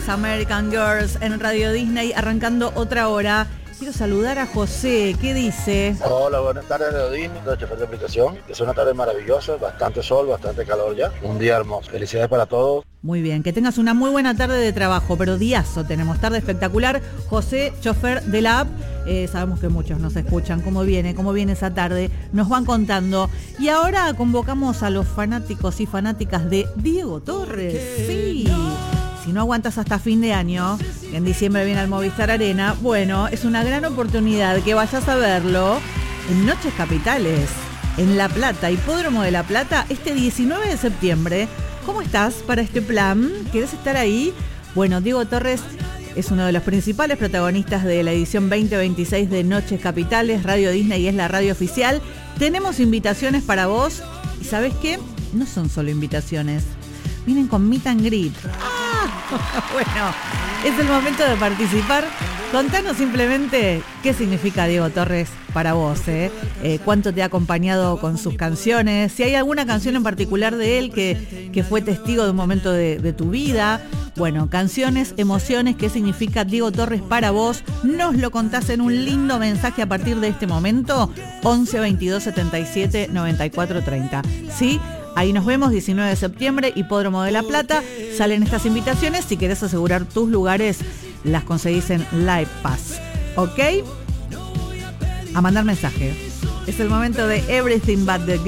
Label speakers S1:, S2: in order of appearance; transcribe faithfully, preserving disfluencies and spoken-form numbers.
S1: American Girls en Radio Disney, arrancando otra hora. Quiero saludar a José, ¿qué dice?
S2: Hola, buenas tardes, Radio Disney, soy chofer de aplicación. Es una tarde maravillosa, bastante sol, bastante calor ya. Un día hermoso. Felicidades para todos.
S1: Muy bien, que tengas una muy buena tarde de trabajo, pero diazo tenemos, tarde espectacular. José, chofer de la app, eh, sabemos que muchos nos escuchan, cómo viene, cómo viene esa tarde, nos van contando. Y ahora convocamos a los fanáticos y fanáticas de Diego Torres. Sí, si no aguantas hasta fin de año, en diciembre viene al Movistar Arena, bueno, es una gran oportunidad que vayas a verlo en Noches Capitales, en La Plata, Hipódromo de La Plata, este diecinueve de septiembre. ¿Cómo estás para este plan? ¿Querés estar ahí? Bueno, Diego Torres es uno de los principales protagonistas de la edición veinte veintiséis de Noches Capitales. Radio Disney es la radio oficial. Tenemos invitaciones para vos. ¿Y sabés qué? No son solo invitaciones. Vienen con meet and greet. ¡Ah! Bueno, es el momento de participar. Contanos simplemente qué significa Diego Torres para vos, ¿eh? Eh, cuánto te ha acompañado con sus canciones, si hay alguna canción en particular de él que, que fue testigo de un momento de, de tu vida. Bueno, canciones, emociones, qué significa Diego Torres para vos. Nos lo contás en un lindo mensaje a partir de este momento. once veintidós setenta y siete noventa y cuatro treinta. ¿Sí? Ahí nos vemos, diecinueve de septiembre, Hipódromo de La Plata. Salen estas invitaciones. Si querés asegurar tus lugares, las conseguís en Live Pass. ¿Ok? A mandar mensaje. Es el momento de Everything But The